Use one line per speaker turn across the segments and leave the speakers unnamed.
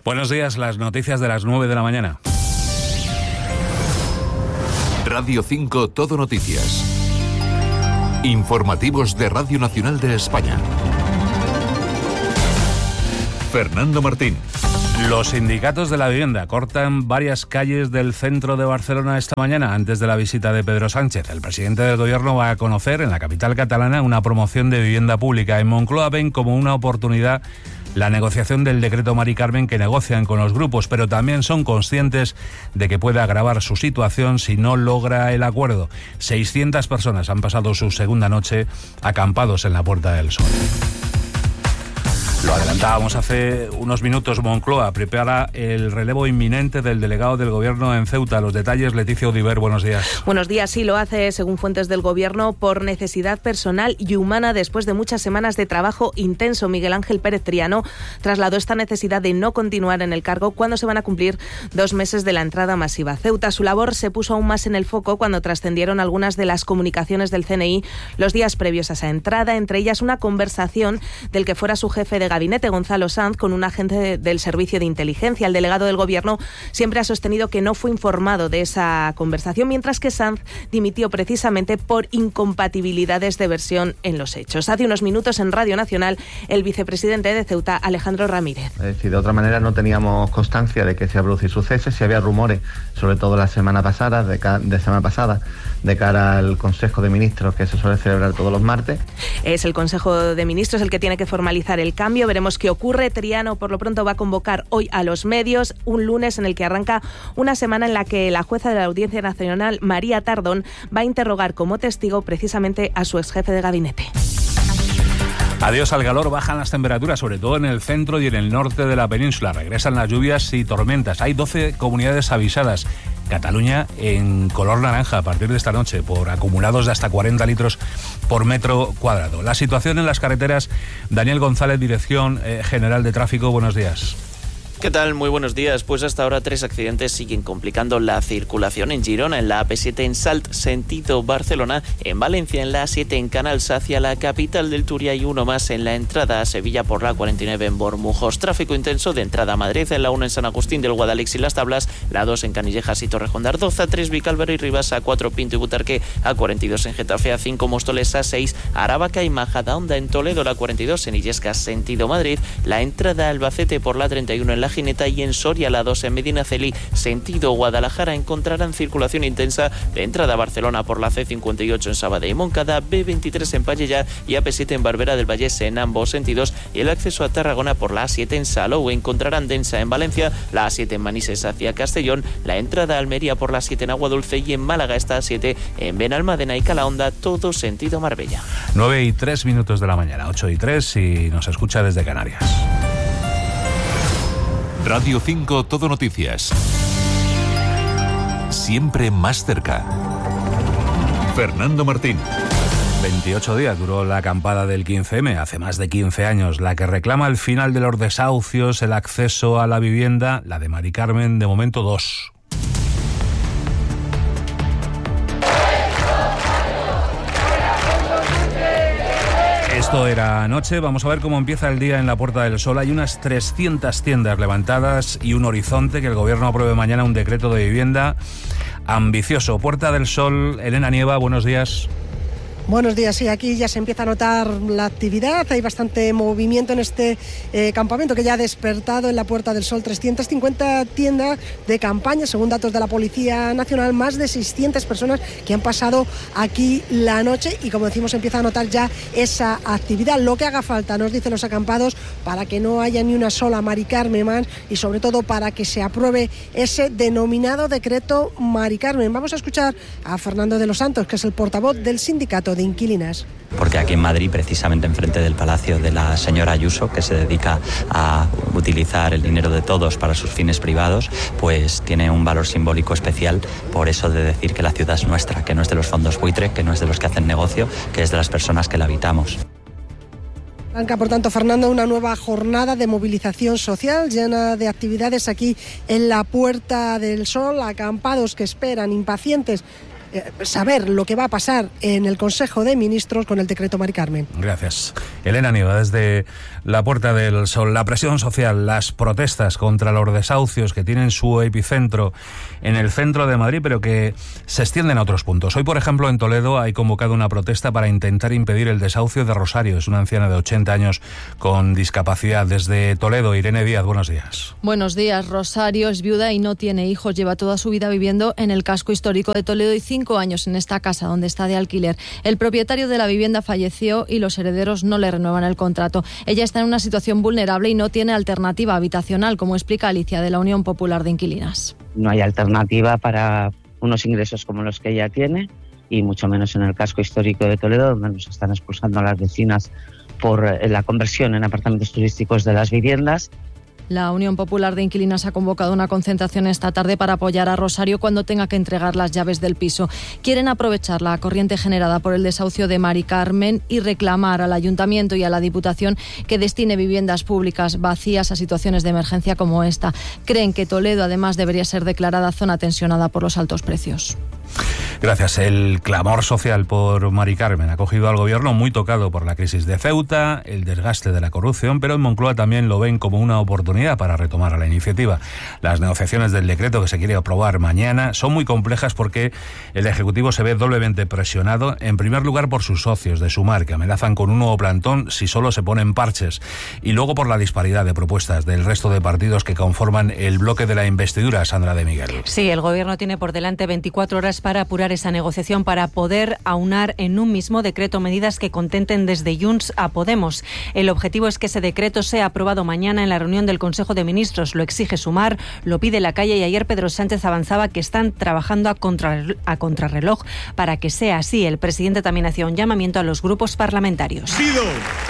Buenos días, las noticias de las 9 de la mañana.
Radio 5 Todo Noticias. Informativos de Radio Nacional de España. Fernando Martín.
Los sindicatos de la vivienda cortan varias calles del centro de Barcelona esta mañana antes de la visita de Pedro Sánchez. El presidente del gobierno va a conocer en la capital catalana una promoción de vivienda pública. En Moncloa ven como una oportunidad la negociación del decreto Mari Carmen que negocian con los grupos, pero también son conscientes de que puede agravar su situación si no logra el acuerdo. 600 personas han pasado su segunda noche acampados en la Puerta del Sol. Lo adelantábamos hace unos minutos. Moncloa prepara el relevo inminente del delegado del Gobierno en Ceuta. Los detalles, Leticia Audiver, buenos días.
Buenos días, sí, lo hace, según fuentes del Gobierno, por necesidad personal y humana después de muchas semanas de trabajo intenso. Miguel Ángel Pérez Triano trasladó esta necesidad de no continuar en el cargo cuando se van a cumplir 2 meses de la entrada masiva a Ceuta. Su labor se puso aún más en el foco cuando trascendieron algunas de las comunicaciones del CNI los días previos a esa entrada, entre ellas una conversación del que fuera su jefe de gabinete, Gonzalo Sanz, con un agente del Servicio de Inteligencia. El delegado del Gobierno siempre ha sostenido que no fue informado de esa conversación, mientras que Sanz dimitió precisamente por incompatibilidades de versión en los hechos. Hace unos minutos en Radio Nacional, el vicepresidente de Ceuta, Alejandro Ramírez.
Es decir, de otra manera no teníamos constancia de que se iba a producir sucesos, si había rumores, sobre todo la semana pasada, de cara al Consejo de Ministros que se suele celebrar todos los martes.
Es el Consejo de Ministros el que tiene que formalizar el cambio. Veremos qué ocurre. Triano, por lo pronto, va a convocar hoy a los medios, un lunes en el que arranca una semana en la que la jueza de la Audiencia Nacional, María Tardón, va a interrogar como testigo precisamente a su exjefe de gabinete.
Adiós al calor, bajan las temperaturas, sobre todo en el centro y en el norte de la península. Regresan las lluvias y tormentas. Hay 12 comunidades avisadas. Cataluña en color naranja a partir de esta noche por acumulados de hasta 40 litros por metro cuadrado. La situación en las carreteras, Daniel González, Dirección General de Tráfico, buenos días.
¿Qué tal? Muy buenos días. Pues hasta ahora 3 accidentes siguen complicando la circulación en Girona, en la AP7 en Salt, sentido Barcelona, en Valencia, en la A7 en Canals hacia la capital del Turia y uno más en la entrada a Sevilla por la 49 en Bormujos. Tráfico intenso de entrada a Madrid, en la 1 en San Agustín del Guadalix y Las Tablas, la 2 en Canillejas y Torrejón de Ardoz, A3 Vicálvaro y Rivas, A4 Pinto y Butarque, A42 en Getafe, A5 Móstoles, A6 Aravaca y Majadahonda en Toledo, la 42 en Illescas, sentido Madrid, la entrada a Albacete por la 31 en La Gineta y en Soria, la 2 en Medinaceli, sentido Guadalajara. Encontrarán circulación intensa de entrada a Barcelona por la C58 en Sabadell y Moncada, B23 en Pallejà y AP7 en Barberá del Vallès en ambos sentidos, y el acceso a Tarragona por la A7 en Salou. Encontrarán densa en Valencia, la A7 en Manises hacia Castellón, la entrada a Almería por la A7 en Aguadulce y en Málaga esta A7 en Benalmádena y Calahonda, todo sentido Marbella.
9:03 de la mañana, 8:03 y nos escucha desde Canarias.
Radio 5 Todo Noticias. Siempre más cerca. Fernando Martín.
28 días duró la acampada del 15M, hace más de 15 años, la que reclama el final de los desahucios, el acceso a la vivienda, la de Mari Carmen, de momento 2. Esto era anoche. Vamos a ver cómo empieza el día en la Puerta del Sol. Hay unas 300 tiendas levantadas y un horizonte que el Gobierno apruebe mañana un decreto de vivienda ambicioso. Puerta del Sol, Elena Nieva, buenos días.
Buenos días, sí, aquí ya se empieza a notar la actividad, hay bastante movimiento en este campamento que ya ha despertado en la Puerta del Sol. 350 tiendas de campaña, según datos de la Policía Nacional, más de 600 personas que han pasado aquí la noche y, como decimos, empieza a notar ya esa actividad. Lo que haga falta, nos dicen los acampados, para que no haya ni una sola Mari Carmen más y sobre todo para que se apruebe ese denominado decreto Mari Carmen. Vamos a escuchar a Fernando de los Santos, que es el portavoz del sindicato de inquilinas.
Porque aquí en Madrid, precisamente enfrente del palacio de la señora Ayuso, que se dedica a utilizar el dinero de todos para sus fines privados, pues tiene un valor simbólico especial, por eso de decir que la ciudad es nuestra, que no es de los fondos buitre, que no es de los que hacen negocio, que es de las personas que la habitamos.
Arranca, por tanto, Fernando, una nueva jornada de movilización social llena de actividades aquí en la Puerta del Sol, acampados que esperan impacientes saber lo que va a pasar en el Consejo de Ministros con el decreto Mari Carmen.
Gracias. Elena Nieva, desde la Puerta del Sol. La presión social, las protestas contra los desahucios que tienen su epicentro en el centro de Madrid, pero que se extienden a otros puntos. Hoy, por ejemplo, en Toledo hay convocado una protesta para intentar impedir el desahucio de Rosario. Es una anciana de 80 años con discapacidad. Desde Toledo, Irene Díaz, buenos días.
Buenos días. Rosario es viuda y no tiene hijos. Lleva toda su vida viviendo en el casco histórico de Toledo y 5 años en esta casa donde está de alquiler. El propietario de la vivienda falleció y los herederos no le renuevan el contrato. Ella está en una situación vulnerable y no tiene alternativa habitacional, como explica Alicia de la Unión Popular de Inquilinas.
No hay alternativa para unos ingresos como los que ella tiene, y mucho menos en el casco histórico de Toledo, donde nos están expulsando a las vecinas por la conversión en apartamentos turísticos de las viviendas.
La Unión Popular de Inquilinas ha convocado una concentración esta tarde para apoyar a Rosario cuando tenga que entregar las llaves del piso. Quieren aprovechar la corriente generada por el desahucio de Mari Carmen y reclamar al Ayuntamiento y a la Diputación que destine viviendas públicas vacías a situaciones de emergencia como esta. Creen que Toledo, además, debería ser declarada zona tensionada por los altos precios.
Gracias. El clamor social por Mari Carmen ha cogido al gobierno muy tocado por la crisis de Ceuta, el desgaste de la corrupción, pero en Moncloa también lo ven como una oportunidad para retomar la iniciativa. Las negociaciones del decreto que se quiere aprobar mañana son muy complejas porque el Ejecutivo se ve doblemente presionado, en primer lugar por sus socios de Sumar, que amenazan con un nuevo plantón si solo se ponen parches, y luego por la disparidad de propuestas del resto de partidos que conforman el bloque de la investidura. Sandra de Miguel.
Sí, el gobierno tiene por delante 24 horas para apurar esa negociación, para poder aunar en un mismo decreto medidas que contenten desde Junts a Podemos. El objetivo es que ese decreto sea aprobado mañana en la reunión del Consejo de Ministros. Lo exige Sumar, lo pide la calle, y ayer Pedro Sánchez avanzaba que están trabajando a contrarreloj para que sea así. El presidente también hacía un llamamiento a los grupos parlamentarios.
Pido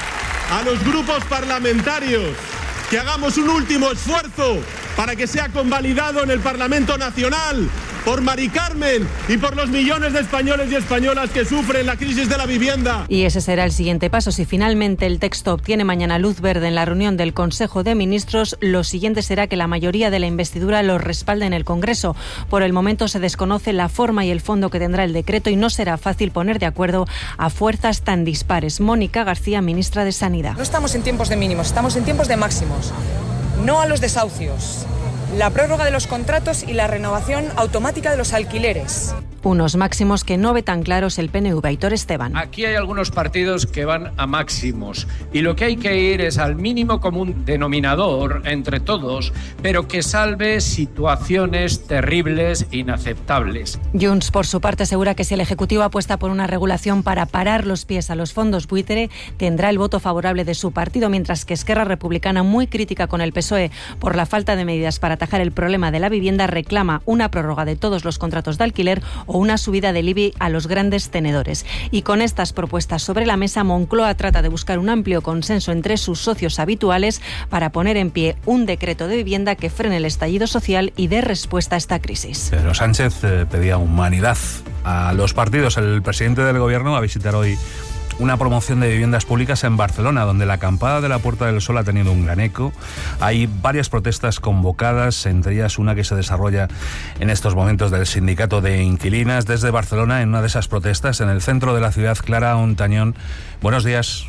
a los grupos parlamentarios que hagamos un último esfuerzo para que sea convalidado en el Parlamento Nacional por Mari Carmen y por los millones de españoles y españolas que sufren la crisis de la vivienda.
Y ese será el siguiente paso. Si finalmente el texto obtiene mañana luz verde en la reunión del Consejo de Ministros, lo siguiente será que la mayoría de la investidura lo respalde en el Congreso. Por el momento se desconoce la forma y el fondo que tendrá el decreto y no será fácil poner de acuerdo a fuerzas tan dispares. Mónica García, ministra de Sanidad.
No estamos en tiempos de mínimos, estamos en tiempos de máximos. No a los desahucios, la prórroga de los contratos y la renovación automática de los alquileres.
Unos máximos que no ve tan claros el PNV. Aitor Esteban.
Aquí hay algunos partidos que van a máximos y lo que hay que ir es al mínimo común denominador entre todos, pero que salve situaciones terribles e inaceptables.
Junts, por su parte, asegura que si el Ejecutivo apuesta por una regulación para parar los pies a los fondos buitre, tendrá el voto favorable de su partido, mientras que Esquerra Republicana, muy crítica con el PSOE por la falta de medidas para atajar el problema de la vivienda, reclama una prórroga de todos los contratos de alquiler o una subida del IBI a los grandes tenedores. Y con estas propuestas sobre la mesa, Moncloa trata de buscar un amplio consenso entre sus socios habituales para poner en pie un decreto de vivienda que frene el estallido social y dé respuesta a esta crisis.
Pedro Sánchez pedía humanidad a los partidos. El presidente del gobierno va a visitar hoy una promoción de viviendas públicas en Barcelona, donde la acampada de la Puerta del Sol ha tenido un gran eco. Hay varias protestas convocadas, entre ellas una que se desarrolla en estos momentos del Sindicato de Inquilinas. Desde Barcelona, en una de esas protestas, en el centro de la ciudad, Clara Ontañón. Buenos días.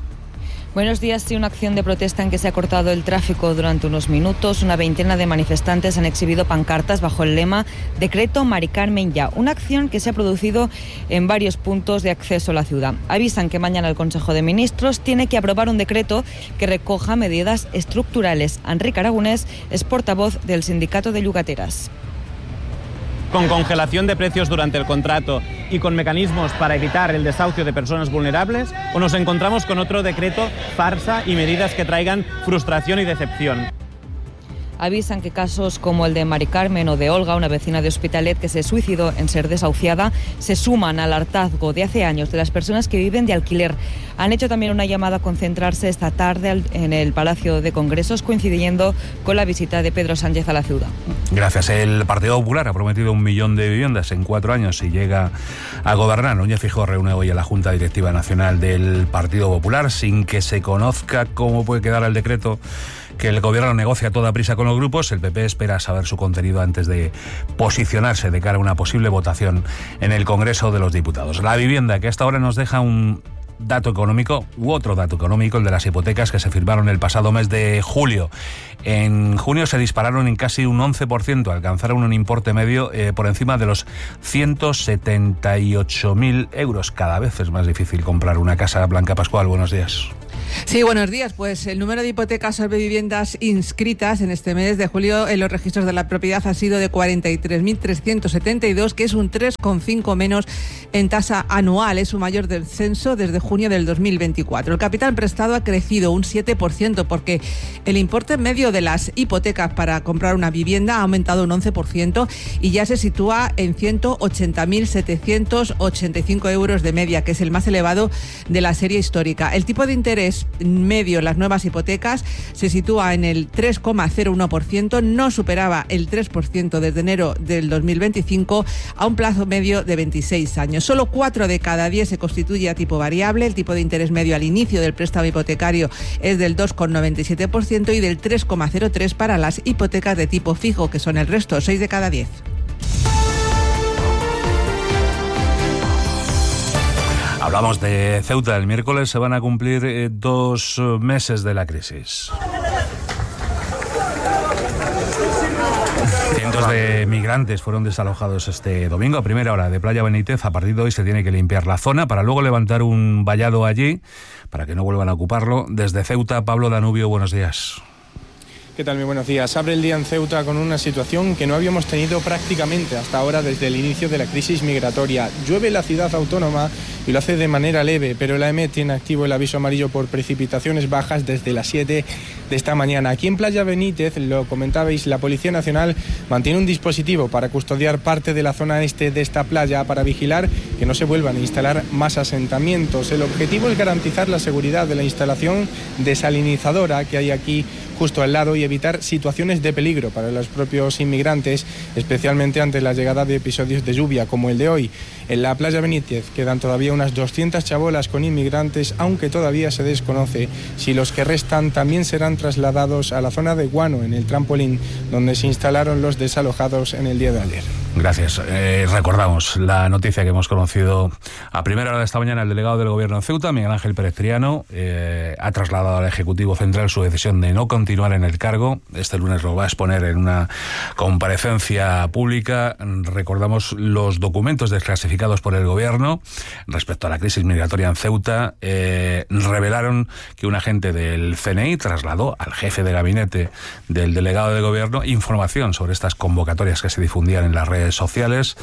Buenos días. Sí, una acción de protesta en que se ha cortado el tráfico durante unos minutos. Una veintena de manifestantes han exhibido pancartas bajo el lema Decreto Mari Carmen ya. Una acción que se ha producido en varios puntos de acceso a la ciudad. Avisan que mañana el Consejo de Ministros tiene que aprobar un decreto que recoja medidas estructurales. Enric Aragonés es portavoz del Sindicato de Llogateras.
Con congelación de precios durante el contrato y con mecanismos para evitar el desahucio de personas vulnerables, o nos encontramos con otro decreto farsa y medidas que traigan frustración y decepción.
Avisan que casos como el de Mari Carmen o de Olga, una vecina de Hospitalet que se suicidó en ser desahuciada, se suman al hartazgo de hace años de las personas que viven de alquiler. Han hecho también una llamada a concentrarse esta tarde en el Palacio de Congresos, coincidiendo con la visita de Pedro Sánchez a la ciudad.
Gracias. El Partido Popular ha prometido 1 millón de viviendas en 4 años si llega a gobernar. Núñez Feijóo reúne hoy a la Junta Directiva Nacional del Partido Popular sin que se conozca cómo puede quedar el decreto que el gobierno negocia a toda prisa con los grupos. El PP espera saber su contenido antes de posicionarse de cara a una posible votación en el Congreso de los Diputados. La vivienda, que hasta ahora nos deja un dato económico u otro dato económico, el de las hipotecas que se firmaron el pasado mes de julio. En junio se dispararon en casi un 11%, alcanzaron un importe medio por encima de los 178.000 euros. Cada vez es más difícil comprar una casa. Blanca Pascual, buenos días.
Sí, buenos días. Pues el número de hipotecas sobre viviendas inscritas en este mes de julio en los registros de la propiedad ha sido de 43.372, que es un 3,5 menos en tasa anual. Es su mayor descenso desde junio del 2024. El capital prestado ha crecido un 7% porque el importe medio de las hipotecas para comprar una vivienda ha aumentado un 11% y ya se sitúa en 180.785 euros de media, que es el más elevado de la serie histórica. El tipo de interés medio en las nuevas hipotecas se sitúa en el 3,01%, no superaba el 3% desde enero del 2025 a un plazo medio de 26 años. Solo 4 de cada 10 se constituye a tipo variable. El tipo de interés medio al inicio del préstamo hipotecario es del 2,97% y del 3,03% para las hipotecas de tipo fijo, que son el resto, 6 de cada 10.
Hablamos de Ceuta. El miércoles se van a cumplir 2 meses de la crisis. Cientos de migrantes fueron desalojados este domingo a primera hora de Playa Benítez. A partir de hoy se tiene que limpiar la zona para luego levantar un vallado allí para que no vuelvan a ocuparlo. Desde Ceuta, Pablo Danubio, buenos días.
¿Qué tal? Muy buenos días. Abre el día en Ceuta con una situación que no habíamos tenido prácticamente hasta ahora desde el inicio de la crisis migratoria. Llueve en la ciudad autónoma y lo hace de manera leve, pero la EMET tiene activo el aviso amarillo por precipitaciones bajas desde las 7 de esta mañana. Aquí en Playa Benítez, lo comentabais, la Policía Nacional mantiene un dispositivo para custodiar parte de la zona este de esta playa para vigilar que no se vuelvan a instalar más asentamientos. El objetivo es garantizar la seguridad de la instalación desalinizadora que hay aquí justo al lado y evitar situaciones de peligro para los propios inmigrantes, especialmente ante la llegada de episodios de lluvia como el de hoy. En la Playa Benítez quedan todavía unas 200 chabolas con inmigrantes, aunque todavía se desconoce si los que restan también serán trasladados a la zona de Guano, en el trampolín donde se instalaron los desalojados en el día de ayer.
Gracias. Recordamos la noticia que hemos conocido a primera hora de esta mañana. El delegado del Gobierno en Ceuta, Miguel Ángel Pérez Triano, ha trasladado al Ejecutivo Central su decisión de no continuar en el cargo. Este lunes lo va a exponer en una comparecencia pública. Recordamos los documentos desclasificados por el Gobierno respecto a la crisis migratoria en Ceuta. Revelaron que un agente del CNI trasladó al jefe de gabinete del delegado de Gobierno información sobre estas convocatorias que se difundían en las redes sociales.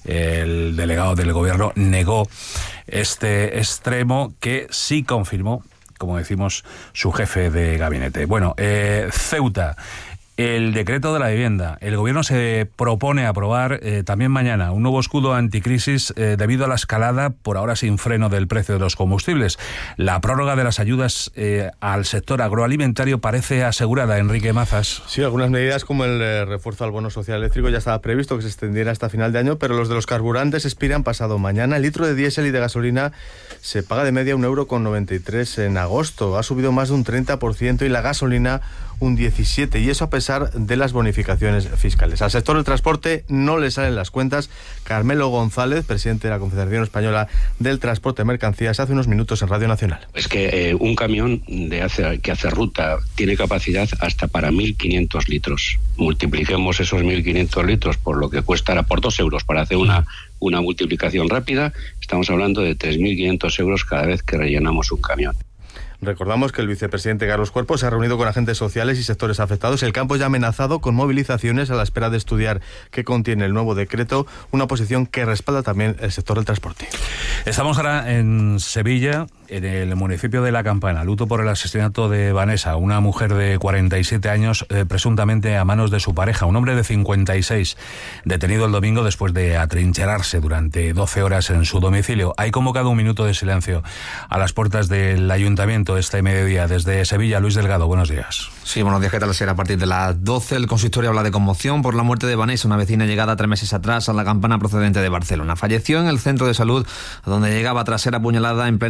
El delegado del Gobierno negó este extremo que sí confirmó, como decimos, su jefe de gabinete. Bueno, Ceuta. El decreto de la vivienda. El Gobierno se propone aprobar también mañana un nuevo escudo anticrisis debido a la escalada, por ahora sin freno, del precio de los combustibles. La prórroga de las ayudas al sector agroalimentario parece asegurada. Enrique Mazas.
Sí, algunas medidas como el refuerzo al bono social eléctrico ya estaba previsto que se extendiera hasta final de año, pero los de los carburantes expiran pasado mañana. El litro de diésel y de gasolina se paga de media 1,93 € en agosto. Ha subido más de un 30% y la gasolina un 17%, y eso a pesar de las bonificaciones fiscales. Al sector del transporte no le salen las cuentas. Carmelo González, presidente de la Confederación Española del Transporte de Mercancías, hace unos minutos en Radio Nacional.
Es que un camión que hace ruta tiene capacidad hasta para 1.500 litros. Multipliquemos esos 1.500 litros por lo que cuesta, por 2 euros para hacer una multiplicación rápida. Estamos hablando de 3.500 euros cada vez que rellenamos un camión.
Recordamos que el vicepresidente Carlos Cuerpo se ha reunido con agentes sociales y sectores afectados. El campo ya ha amenazado con movilizaciones a la espera de estudiar qué contiene el nuevo decreto, una posición que respalda también el sector del transporte.
Estamos ahora en Sevilla, en el municipio de La Campana. Luto por el asesinato de Vanessa, una mujer de 47 años, presuntamente a manos de su pareja, un hombre de 56, detenido el domingo después de atrincherarse durante 12 horas en su domicilio. Hay convocado un minuto de silencio a las puertas del ayuntamiento este mediodía. Desde Sevilla, Luis Delgado, buenos días.
Sí, buenos días. ¿Qué tal? A partir de las 12 el consistorio habla de conmoción por la muerte de Vanessa, una vecina llegada 3 meses atrás a La Campana procedente de Barcelona. Falleció en el centro de salud donde llegaba tras ser apuñalada en plena calle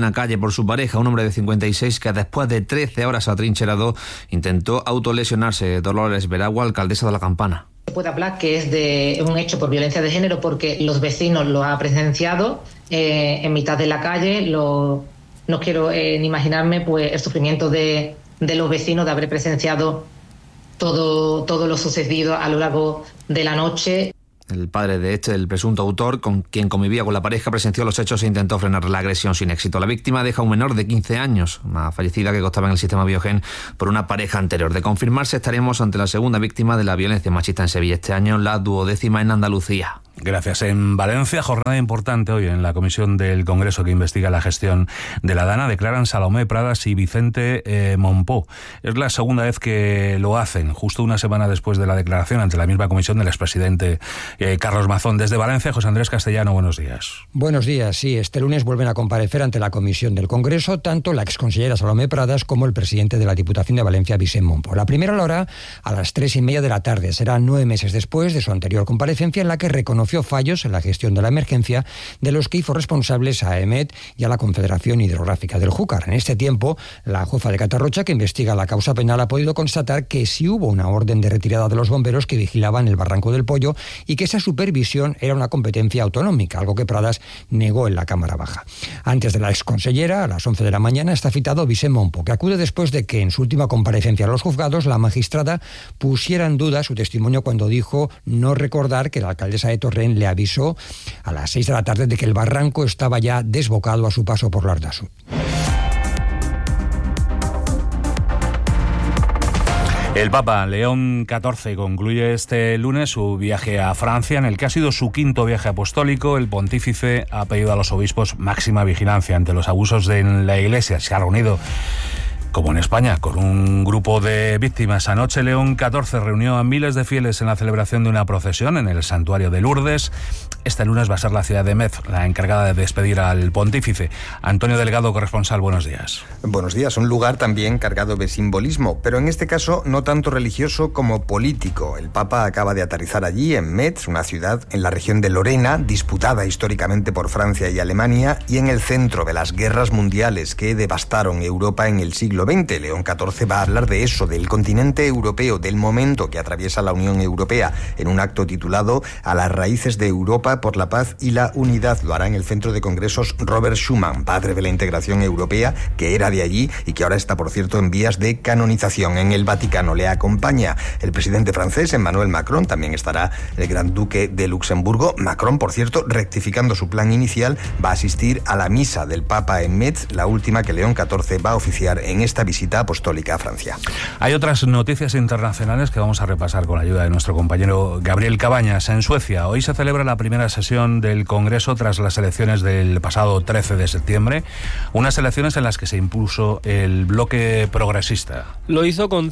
por su pareja, un hombre de 56 que después de 13 horas atrincherado intentó autolesionarse. Dolores Veragua, alcaldesa de La Campana.
Se puede hablar que es de un hecho por violencia de género porque los vecinos lo han presenciado en mitad de la calle. No quiero ni imaginarme pues el sufrimiento de los vecinos de haber presenciado todo lo sucedido a lo largo de la noche.
El padre de el presunto autor, con quien convivía con la pareja, presenció los hechos e intentó frenar la agresión sin éxito. La víctima deja a un menor de 15 años, una fallecida que costaba en el sistema Biogen por una pareja anterior. De confirmarse, estaremos ante la segunda víctima de la violencia machista en Sevilla este año, la 12ª en Andalucía.
Gracias. En Valencia, jornada importante hoy en la comisión del Congreso que investiga la gestión de la Dana. Declaran Salomé Pradas y Vicente Monpó. Es la segunda vez que lo hacen, justo una semana después de la declaración ante la misma comisión del expresidente Carlos Mazón. Desde Valencia, José Andrés Castellano, buenos días.
Buenos días, sí. Este lunes vuelven a comparecer ante la comisión del Congreso tanto la exconsellera Salomé Pradas como el presidente de la Diputación de Valencia, Vicente Monpó. La primera lo hará a las 3:30 de la tarde. Será 9 meses después de su anterior comparecencia en la que reconoció fallos en la gestión de la emergencia de los que hizo responsables a EMET y a la Confederación Hidrográfica del Júcar. En este tiempo, la jueza de Catarrocha, que investiga la causa penal, ha podido constatar que sí hubo una orden de retirada de los bomberos que vigilaban el Barranco del Pollo y que esa supervisión era una competencia autonómica, algo que Pradas negó en la Cámara Baja. Antes de la exconsellera, a las 11 de la mañana, está citado Vicente Monpó, que acude después de que en su última comparecencia a los juzgados la magistrada pusiera en duda su testimonio cuando dijo no recordar que la alcaldesa de Torrent le avisó a las 6 de la tarde de que el barranco estaba ya desbocado a su paso por Lardasut.
El Papa León XIV concluye este lunes su viaje a Francia, en el que ha sido su quinto viaje apostólico. El pontífice ha pedido a los obispos máxima vigilancia ante los abusos en la Iglesia. Se ha reunido, como en España, con un grupo de víctimas. Anoche León XIV reunió a miles de fieles en la celebración de una procesión en el santuario de Lourdes. Este lunes va a ser la ciudad de Metz la encargada de despedir al pontífice. Antonio Delgado, corresponsal, buenos días.
Buenos días, un lugar también cargado de simbolismo, pero en este caso no tanto religioso como político. El Papa acaba de aterrizar allí, en Metz, una ciudad en la región de Lorena, disputada históricamente por Francia y Alemania, y en el centro de las guerras mundiales que devastaron Europa en el siglo XX. León XIV va a hablar de eso, del continente europeo, del momento que atraviesa la Unión Europea, en un acto titulado A las raíces de Europa por la paz y la unidad. Lo hará en el centro de congresos Robert Schuman, padre de la integración europea, que era de allí y que ahora está, por cierto, en vías de canonización. En el Vaticano le acompaña el presidente francés, Emmanuel Macron, también estará el gran duque de Luxemburgo. Macron, por cierto, rectificando su plan inicial, va a asistir a la misa del Papa en Metz, la última que León XIV va a oficiar en esta visita apostólica a Francia.
Hay otras noticias internacionales que vamos a repasar con la ayuda de nuestro compañero Gabriel Cabañas. En Suecia, hoy se celebra la primera sesión del Congreso tras las elecciones del pasado 13 de septiembre, unas elecciones en las que se impuso el bloque progresista.
Lo hizo con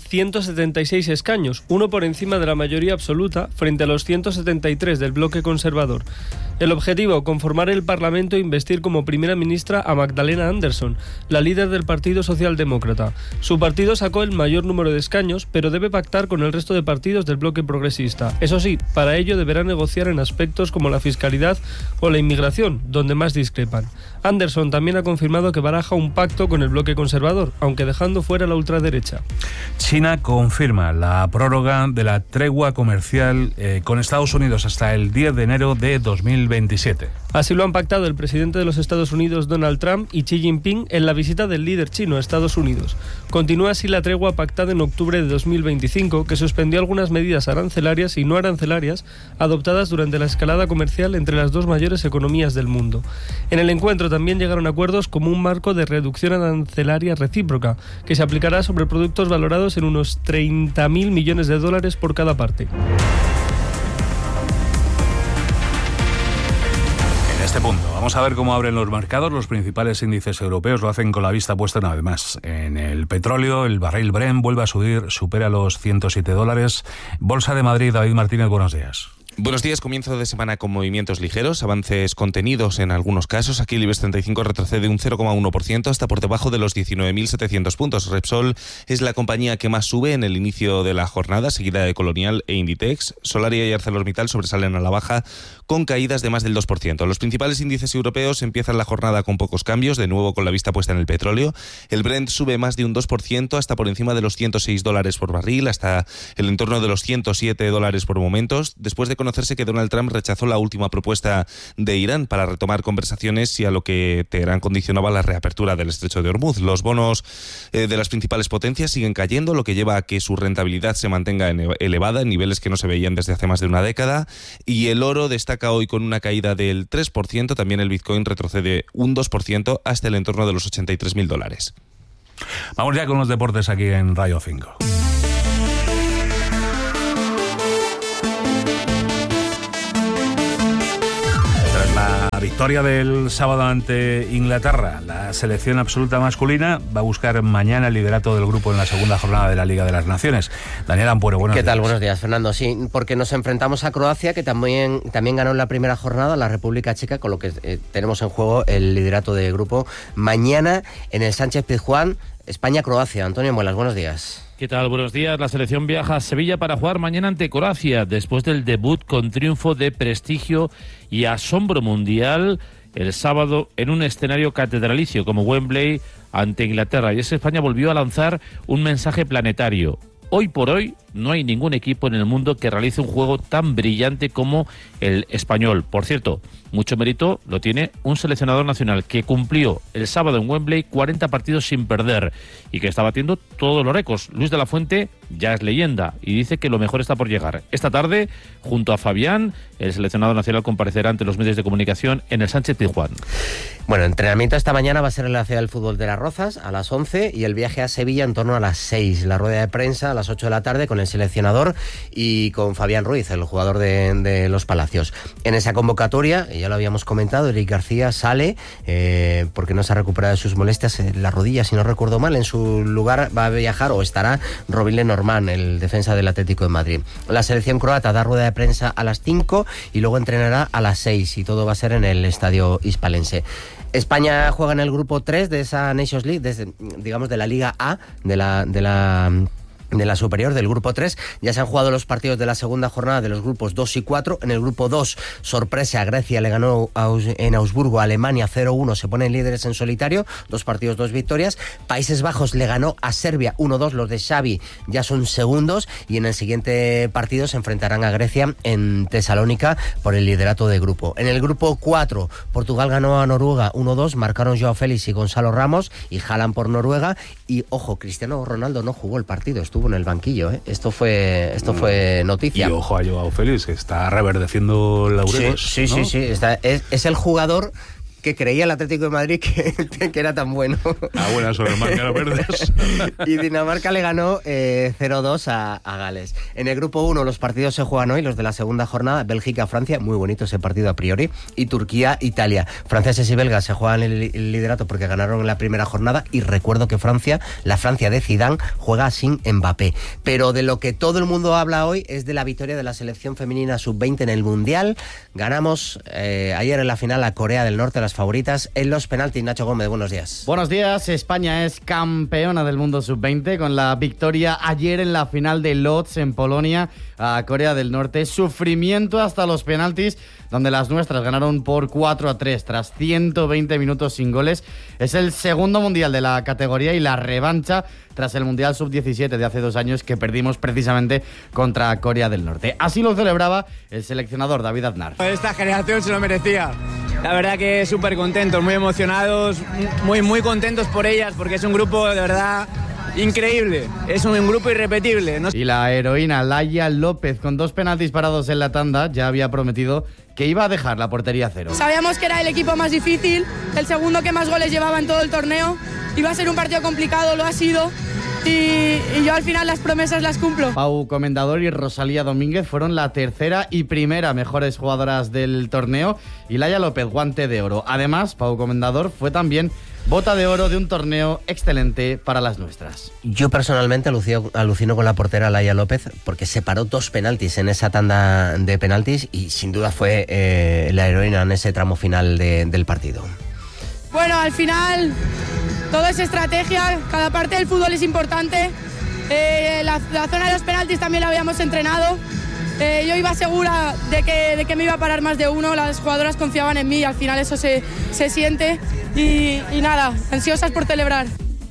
176 escaños, uno por encima de la mayoría absoluta, frente a los 173 del bloque conservador. El objetivo, conformar el Parlamento e investir como primera ministra a Magdalena Andersson, la líder del Partido Socialdemócrata. Su partido sacó el mayor número de escaños, pero debe pactar con el resto de partidos del bloque progresista. Eso sí, para ello deberá negociar en aspectos como la fiscalidad o la inmigración, donde más discrepan. Andersson también ha confirmado que baraja un pacto con el bloque conservador, aunque dejando fuera la ultraderecha.
China confirma la prórroga de la tregua comercial con Estados Unidos hasta el 10 de enero de 2027.
Así lo han pactado el presidente de los Estados Unidos, Donald Trump, y Xi Jinping en la visita del líder chino a Estados Unidos. Continúa así la tregua pactada en octubre de 2025, que suspendió algunas medidas arancelarias y no arancelarias adoptadas durante la escalada comercial entre las dos mayores economías del mundo. En el encuentro también llegaron acuerdos como un marco de reducción arancelaria recíproca, que se aplicará sobre productos valorados en unos 30.000 millones de dólares por cada parte.
En este punto, vamos a ver cómo abren los mercados. Los principales índices europeos lo hacen con la vista puesta una vez más en el petróleo. El barril Brent vuelve a subir, supera los $107. Bolsa de Madrid, David Martínez, buenos días.
Buenos días, comienzo de semana con movimientos ligeros, avances contenidos en algunos casos. Aquí el IBEX 35 retrocede un 0,1% hasta por debajo de los 19.700 puntos. Repsol es la compañía que más sube en el inicio de la jornada, seguida de Colonial e Inditex. Solaria y ArcelorMittal sobresalen a la baja con caídas de más del 2%. Los principales índices europeos empiezan la jornada con pocos cambios, de nuevo con la vista puesta en el petróleo. El Brent sube más de un 2% hasta por encima de los $106 por barril, hasta el entorno de los $107 por momentos, después de conocerse que Donald Trump rechazó la última propuesta de Irán para retomar conversaciones y a lo que Teherán condicionaba la reapertura del estrecho de Hormuz. Los bonos de las principales potencias siguen cayendo, lo que lleva a que su rentabilidad se mantenga elevada en niveles que no se veían desde hace más de una década, y el oro destaca hoy con una caída del 3%, también el Bitcoin retrocede un 2% hasta el entorno de los $83.000.
Vamos ya con los deportes aquí en Radio 5. La victoria del sábado ante Inglaterra, la selección absoluta masculina va a buscar mañana el liderato del grupo en la segunda jornada de la Liga de las Naciones. Daniel Ampuero, buenos días.
¿Qué tal? Buenos días, Fernando. Sí, porque nos enfrentamos a Croacia, que también ganó en la primera jornada, la República Checa, con lo que tenemos en juego el liderato de grupo mañana en el Sánchez-Pizjuán, España-Croacia. Antonio Muelas, buenos días.
¿Qué tal? Buenos días. La selección viaja a Sevilla para jugar mañana ante Croacia, después del debut con triunfo de prestigio y asombro mundial el sábado en un escenario catedralicio como Wembley ante Inglaterra. Y es que España volvió a lanzar un mensaje planetario. Hoy por hoy no hay ningún equipo en el mundo que realice un juego tan brillante como el español. Por cierto, mucho mérito lo tiene un seleccionador nacional que cumplió el sábado en Wembley 40 partidos sin perder y que está batiendo todos los récords. Luis de la Fuente ya es leyenda y dice que lo mejor está por llegar. Esta tarde, junto a Fabián, el seleccionador nacional comparecerá ante los medios de comunicación en el Sánchez-Pizjuán.
Bueno, entrenamiento esta mañana va a ser en la Ciudad del Fútbol de Las Rozas a las 11 y el viaje a Sevilla en torno a las 6. La rueda de prensa a las 8 de la tarde con el seleccionador y con Fabián Ruiz, el jugador de Los Palacios. En esa convocatoria, ya lo habíamos comentado, Eric García sale porque no se ha recuperado de sus molestias en la rodilla, si no recuerdo mal. En su lugar va a viajar o estará Robin Lenormand, el defensa del Atlético de Madrid. La selección croata da rueda de prensa a las 5 y luego entrenará a las 6 y todo va a ser en el Estadio Hispalense. España juega en el grupo 3 de esa Nations League, digamos de la Liga A, de la superior, del grupo 3. Ya se han jugado los partidos de la segunda jornada de los grupos 2 y 4. En el grupo 2, sorpresa, Grecia le ganó en Augsburgo a Alemania 0-1, se ponen líderes en solitario, 2 partidos, 2 victorias. Países Bajos le ganó a Serbia 1-2, los de Xavi ya son segundos y en el siguiente partido se enfrentarán a Grecia en Tesalónica por el liderato de grupo. En el grupo 4, Portugal ganó a Noruega 1-2, marcaron Joao Félix y Gonzalo Ramos y Haaland por Noruega. Y ojo, Cristiano Ronaldo no jugó el partido, estuvo en el banquillo, ¿eh? Esto fue noticia.
Y ojo a Joao Félix, que está reverdeciendo laureles.
Sí,
¿no?
sí. Es el jugador que creía el Atlético de Madrid que era tan bueno.
Buenas sobre marca verdes.
Y Dinamarca le ganó 0-2 a Gales. En el grupo 1 los partidos se juegan hoy, los de la segunda jornada. Bélgica-Francia, muy bonito ese partido a priori. Y Turquía-Italia. Franceses y belgas se juegan el liderato porque ganaron en la primera jornada. Y recuerdo que la Francia de Zidane juega sin Mbappé. Pero de lo que todo el mundo habla hoy es de la victoria de la selección femenina sub-20 en el Mundial. Ganamos ayer en la final a Corea del Norte, las favoritas en los penaltis. Nacho Gómez, buenos días.
Buenos días. España es campeona del mundo sub-20 con la victoria ayer en la final de Lodz en Polonia a Corea del Norte. Sufrimiento hasta los penaltis, donde las nuestras ganaron por 4-3 tras 120 minutos sin goles. Es el segundo mundial de la categoría y la revancha tras el Mundial Sub-17 de hace 2 años que perdimos precisamente contra Corea del Norte. Así lo celebraba el seleccionador David Aznar.
Esta generación se lo merecía. La verdad que súper contentos, muy emocionados, muy contentos por ellas, porque es un grupo de verdad increíble, es un grupo irrepetible, ¿no?
Y la heroína Laia López, con 2 penaltis parados en la tanda, ya había prometido que iba a dejar la portería a cero.
Sabíamos que era el equipo más difícil, el segundo que más goles llevaba en todo el torneo. Iba a ser un partido complicado, lo ha sido. Y yo al final las promesas las cumplo.
Pau Comendador y Rosalía Domínguez fueron la tercera y primera mejores jugadoras del torneo y Laia López, guante de oro. Además, Pau Comendador fue también Bota de oro de un torneo excelente para las nuestras.
Yo personalmente alucino con la portera Laia López porque se paró 2 penaltis en esa tanda de penaltis y sin duda fue la heroína en ese tramo final del partido.
Bueno, al final todo es estrategia, cada parte del fútbol es importante. La zona de los penaltis también la habíamos entrenado. Yo iba segura de que me iba a parar más de uno, las jugadoras confiaban en mí y al final eso se siente y nada, ansiosas por celebrar.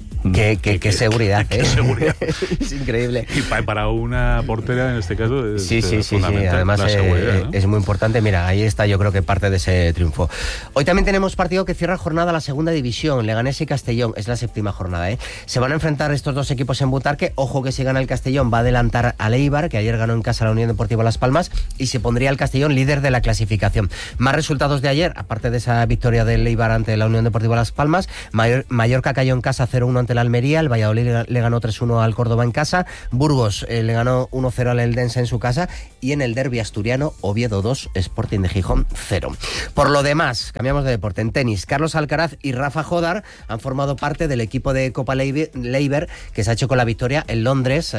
Qué seguridad, ¿eh?
Qué seguridad.
Es increíble.
Y para una portera en este caso es
sí.
fundamental.
Además
la seguridad, ¿no?
es muy importante. Mira, ahí está yo creo que parte de ese triunfo. Hoy también tenemos partido que cierra jornada la segunda división, Leganés y Castellón, es la 7ª jornada, ¿eh? Se van a enfrentar estos dos equipos en Butarque. Ojo que si gana el Castellón va a adelantar al Eibar, que ayer ganó en casa la Unión Deportiva Las Palmas, y se pondría el Castellón líder de la clasificación. Más resultados de ayer, aparte de esa victoria del Eibar ante la Unión Deportiva Las Palmas, Mallorca cayó en casa 0-1 ante la Almería, el Valladolid le ganó 3-1 al Córdoba en casa, Burgos le ganó 1-0 al Eldense en su casa, y en el derbi asturiano, Oviedo 2, Sporting de Gijón 0. Por lo demás, cambiamos de deporte. En tenis, Carlos Alcaraz y Rafa Jodar han formado parte del equipo de Copa Leiber que se ha hecho con la victoria en Londres.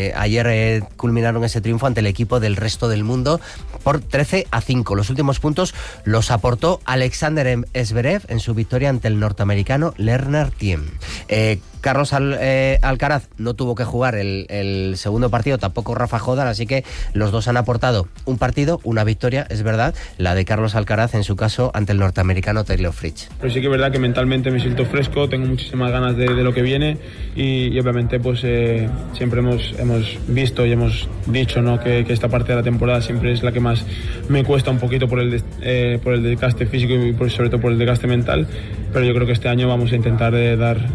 Ayer culminaron ese triunfo ante el equipo del resto del mundo por 13-5. Los últimos puntos los aportó Alexander Zverev en su victoria ante el norteamericano Lennart Thiem. Carlos Alcaraz no tuvo que jugar el segundo partido, tampoco Rafa Jodar, así que los dos han aportado un partido, una victoria, es verdad, la de Carlos Alcaraz en su caso ante el norteamericano Taylor Fritz.
Pero sí que es verdad que mentalmente me siento fresco, tengo muchísimas ganas de lo que viene y obviamente pues siempre hemos visto y hemos dicho, ¿no?, que esta parte de la temporada siempre es la que más me cuesta un poquito por el desgaste físico y sobre todo por el desgaste mental, pero yo creo que este año vamos a intentar dar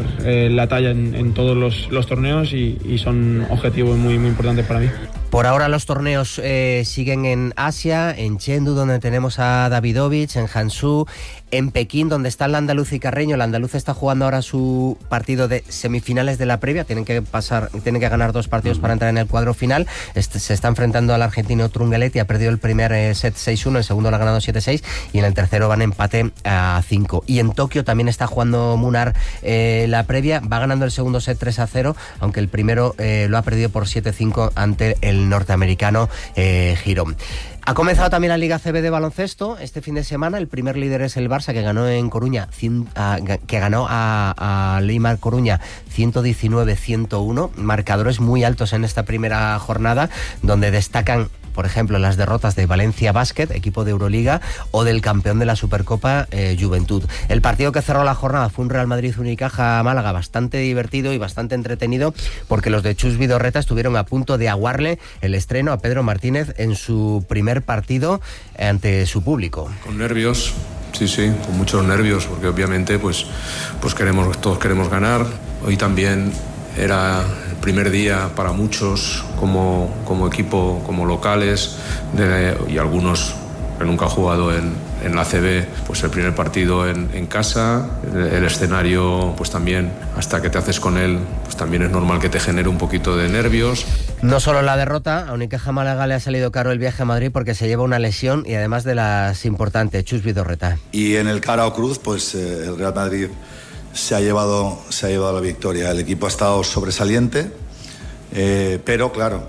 la talla en todos los torneos y son objetivos muy, muy importantes para mí.
Por ahora los torneos siguen en Asia, en Chengdu, donde tenemos a Davidovich, en Hangzhou, en Pekín, donde está el andaluz y Carreño. El andaluz está jugando ahora su partido de semifinales de la previa, tienen que ganar 2 partidos para entrar en el cuadro final. Se está enfrentando al argentino Trungelliti, ha perdido el primer set 6-1, el segundo lo ha ganado 7-6 y en el tercero van empate a 5. Y en Tokio también está jugando Munar la previa, va ganando el segundo set 3-0, aunque el primero lo ha perdido por 7-5 ante el norteamericano Girón. Ha comenzado también la Liga CB de baloncesto este fin de semana. El primer líder es el Barça, que ganó en Coruña, que ganó a Leimar Coruña 119-101. Marcadores muy altos en esta primera jornada, donde destacan, por ejemplo, las derrotas de Valencia Basket, equipo de Euroliga, o del campeón de la Supercopa, Juventud. El partido que cerró la jornada fue un Real Madrid Unicaja Málaga bastante divertido y bastante entretenido, porque los de Chus Vidorreta estuvieron a punto de aguarle el estreno a Pedro Martínez en su primer partido ante su público.
Con nervios, sí, con muchos nervios, porque obviamente pues todos queremos ganar. Hoy también era el primer día para muchos como equipo, como locales, y algunos que nunca han jugado en la ACB, pues el primer partido en casa, el escenario pues también, hasta que te haces con él, pues también es normal que te genere un poquito de nervios.
No solo la derrota, a Unicaja Málaga le ha salido caro el viaje a Madrid porque se lleva una lesión y además de las importantes. Chus Vidorreta.
Y en el Carao Cruz, pues el Real Madrid se ha llevado la victoria. El equipo ha estado sobresaliente, pero claro,